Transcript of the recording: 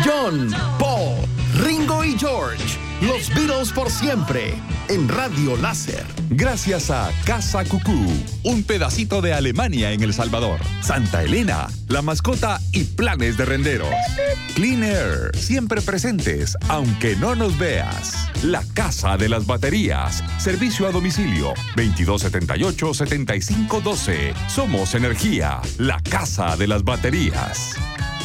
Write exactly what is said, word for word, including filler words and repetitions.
John, Paul, Ringo y George. Los Beatles por siempre. En Radio Láser. Gracias a Casa Cucú, un pedacito de Alemania en El Salvador. Santa Elena, la mascota y planes de renderos. Clean Air, siempre presentes, aunque no nos veas. La Casa de las Baterías. Servicio a domicilio. veintidós setenta y ocho, setenta y cinco doce. Somos Energía, la Casa de las Baterías.